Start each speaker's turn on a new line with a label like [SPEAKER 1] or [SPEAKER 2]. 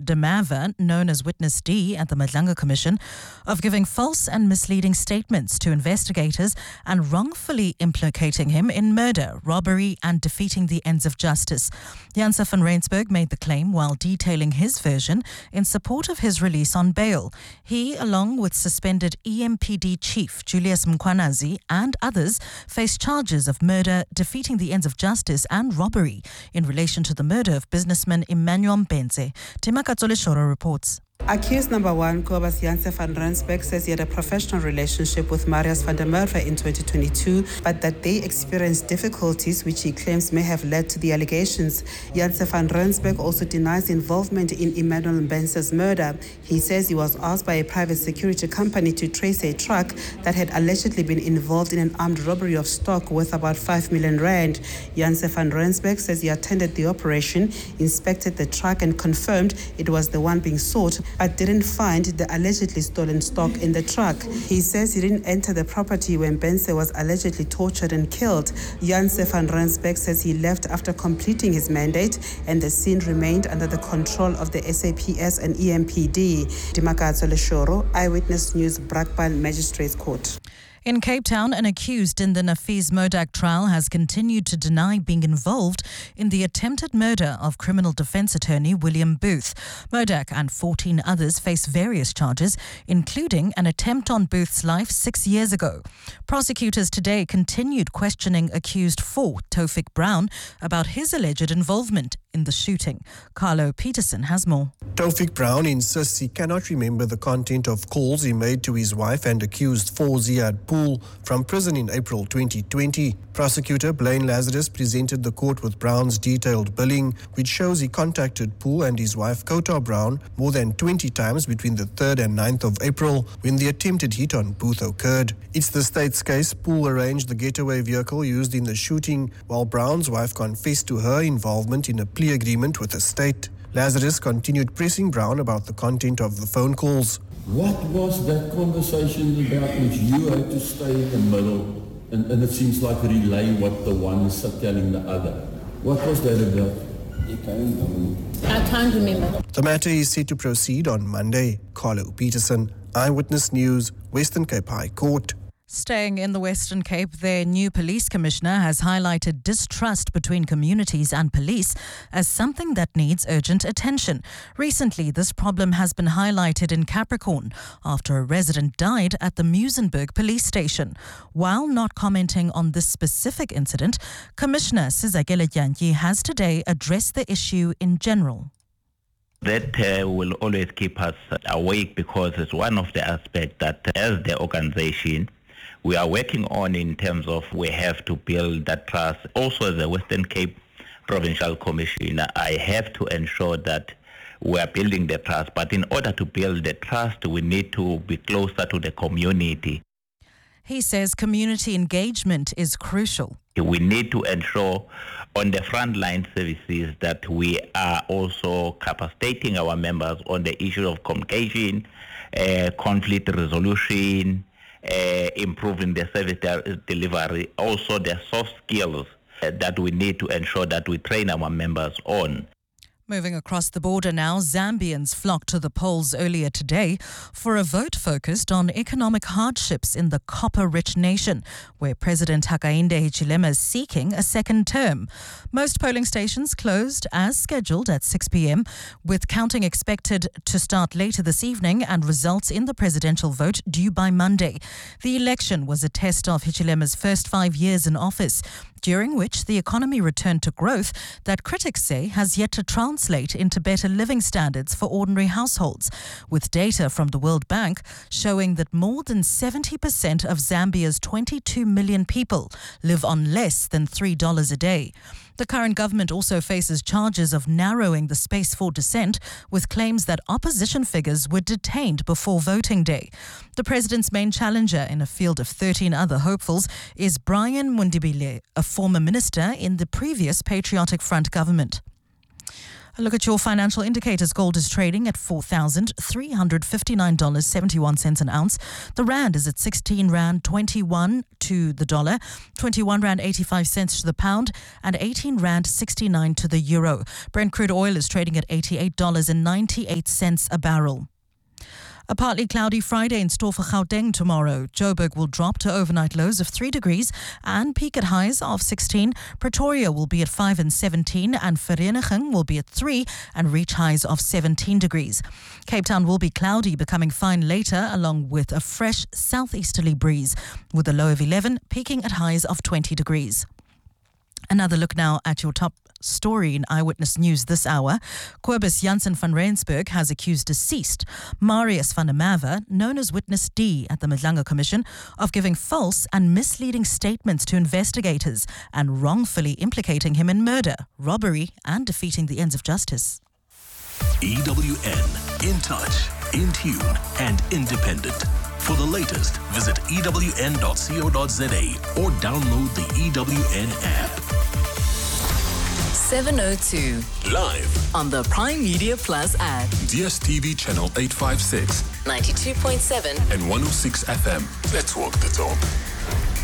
[SPEAKER 1] Damava, known as Witness D at the Madlanga Commission, of giving false and misleading statements to investigators and wrongfully implicating him in murder, robbery and defeating the ends of justice. Janse van Rensburg made the claim while detailing his version in support of his release on bail. He, along with suspended EMPD chief Julius Mkhwanazi and others, faced charges of murder, defeating the ends of justice and robbery in relation to the murder of businessman Emmanuel Mpenze. Timakatsole Shoro reports.
[SPEAKER 2] Accused number one, Kobus Janse van Rensburg, says he had a professional relationship with Marius van der Merwe in 2022, but that they experienced difficulties which he claims may have led to the allegations. Janse van Rensburg also denies involvement in Emmanuel Mpenze's murder. He says he was asked by a private security company to trace a truck that had allegedly been involved in an armed robbery of stock worth about 5 million rand. Janse van Rensburg says he attended the operation, inspected the truck and confirmed it was the one being sought, but didn't find the allegedly stolen stock in the truck. He says he didn't enter the property when Mpenze was allegedly tortured and killed. Janse van Rensburg says he left after completing his mandate and the scene remained under the control of the SAPS and EMPD. Timakatsole Shoro, Eyewitness News, Brakpan Magistrates Court.
[SPEAKER 1] In Cape Town, an accused in the Nafees Modak trial has continued to deny being involved in the attempted murder of criminal defence attorney William Booth. Modak and 14 others face various charges, including an attempt on Booth's life 6 years ago. Prosecutors today continued questioning accused 4, Taufik Brown, about his alleged involvement in the shooting. Carlo Peterson has more.
[SPEAKER 3] Taufik Brown insists he cannot remember the content of calls he made to his wife and accused 4 Ziad Pool from prison in April 2020. Prosecutor Blaine Lazarus presented the court with Brown's detailed billing, which shows he contacted Pool and his wife Kota Brown more than 20 times between the 3rd and 9th of April when the attempted hit on Booth occurred. It's the state's case. Pool arranged the getaway vehicle used in the shooting, while Brown's wife confessed to her involvement in a plea agreement with the state. Lazarus continued pressing Brown about the content of the phone calls.
[SPEAKER 4] What was that conversation about which you had to stay in the middle and it seems like relay what the one is telling the other? What was that about?
[SPEAKER 5] I can't remember.
[SPEAKER 3] The matter is set to proceed on Monday. Carlo Peterson, Eyewitness News, Western Cape High Court.
[SPEAKER 1] Staying in the Western Cape, their new police commissioner has highlighted distrust between communities and police as something that needs urgent attention. Recently, this problem has been highlighted in Capricorn after a resident died at the Muizenberg police station. While not commenting on this specific incident, Commissioner Sizakele Jantyi has today addressed the issue in general.
[SPEAKER 6] That will always keep us awake because it's one of the aspects that as the organization we are working on in terms of we have to build that trust. Also as the Western Cape Provincial Commissioner, I have to ensure that we are building the trust. But in order to build the trust, we need to be closer to the community.
[SPEAKER 1] He says community engagement is crucial.
[SPEAKER 6] We need to ensure on the frontline services that we are also capacitating our members on the issue of communication, conflict resolution, improving the service delivery, also the soft skills that we need to ensure that we train our members on.
[SPEAKER 1] Moving across the border now, Zambians flocked to the polls earlier today for a vote focused on economic hardships in the copper-rich nation, where President Hakainde Hichilema is seeking a second term. Most polling stations closed as scheduled at 6 p.m, with counting expected to start later this evening and results in the presidential vote due by Monday. The election was a test of Hichilema's first 5 years in office, during which the economy returned to growth that critics say has yet to translate into better living standards for ordinary households, with data from the World Bank showing that more than 70% of Zambia's 22 million people live on less than $3 a day. The current government also faces charges of narrowing the space for dissent, with claims that opposition figures were detained before voting day. The president's main challenger in a field of 13 other hopefuls is Brian Mundibile, a former minister in the previous Patriotic Front government. A look at your financial indicators. Gold is trading at $4,359.71 an ounce. The rand is at 16 Rand 21 to the dollar, 21 Rand 85 cents to the pound, and 18 Rand 69 to the euro. Brent crude oil is trading at $88.98 a barrel. A partly cloudy Friday in store for Gauteng tomorrow. Joburg will drop to overnight lows of 3 degrees and peak at highs of 16. Pretoria will be at 5 and 17, and Vereeniging will be at 3 and reach highs of 17 degrees. Cape Town will be cloudy, becoming fine later, along with a fresh southeasterly breeze, with a low of 11, peaking at highs of 20 degrees. Another look now at your top story in Eyewitness News this hour. Cobus Jansen van Rensburg has accused deceased Marius van der Merwe, known as Witness D at the Madlanga Commission, of giving false and misleading statements to investigators and wrongfully implicating him in murder, robbery and defeating the ends of justice.
[SPEAKER 7] EWN, in touch, in tune and independent. For the latest, visit ewn.co.za or download the EWN app.
[SPEAKER 8] 7:02
[SPEAKER 7] Live
[SPEAKER 8] on the Prime Media Plus app.
[SPEAKER 7] DSTV channel 856,
[SPEAKER 8] 92.7
[SPEAKER 7] and 106 FM. Let's walk the talk.